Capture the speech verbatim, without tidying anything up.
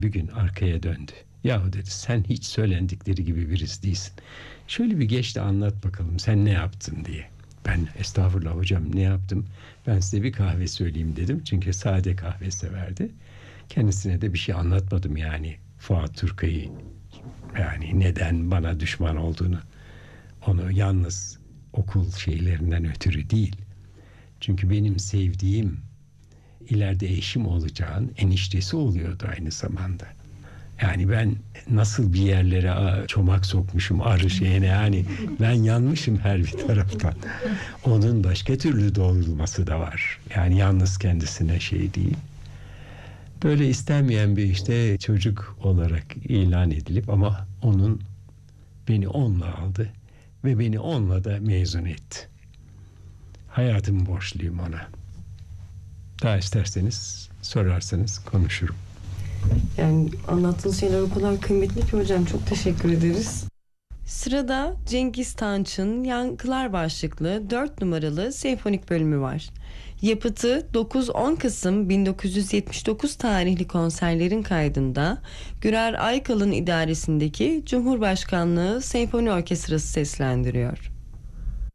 Bir gün arkaya döndü. Yahu dedi, sen hiç söylendikleri gibi birisi değilsin. Şöyle bir geç de anlat bakalım sen ne yaptın diye. Ben estağfurullah hocam ne yaptım? Ben size bir kahve söyleyeyim dedim. Çünkü sade kahve severdi. Kendisine de bir şey anlatmadım yani. Fuat Turkay'ı yani neden bana düşman olduğunu. Onu yalnız okul şeylerinden ötürü değil. Çünkü benim sevdiğim ileride eşim olacağın eniştesi oluyordu aynı zamanda. Yani ben nasıl bir yerlere çomak sokmuşum arı şeyine, yani ben yanmışım her bir taraftan. Onun başka türlü doğrulması da var. Yani yalnız kendisine şey değil. Böyle istenmeyen bir işte çocuk olarak ilan edilip ama onun beni onunla aldı ve beni onunla da mezun etti. Hayatımı borçluyum ona. Daha isterseniz sorarsanız konuşurum. Yani anlattığınız şeyler o kadar kıymetli ki hocam, çok teşekkür ederiz. Sırada Cengiz Tanç'ın Yankılar başlıklı dört numaralı senfonik bölümü var. Yapıtı dokuz on Kasım bin dokuz yüz yetmiş dokuz tarihli konserlerin kaydında Gürer Aykal'ın idaresindeki Cumhurbaşkanlığı Senfoni Orkestrası seslendiriyor.